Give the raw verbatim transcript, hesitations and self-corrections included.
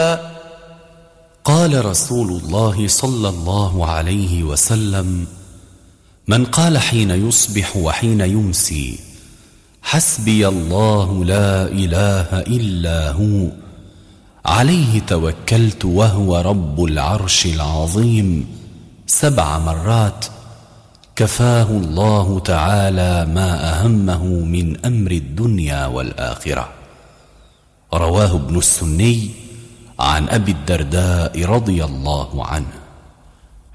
قال رسول الله صلى الله عليه وسلم: من قال حين يصبح وحين يمسي: حسبي الله لا إله إلا هو، عليه توكلت وهو رب العرش العظيم، سبع مرات، كفاه الله تعالى ما أهمه من أمر الدنيا والآخرة. رواه ابن السني عن أبي الدرداء رضي الله عنه.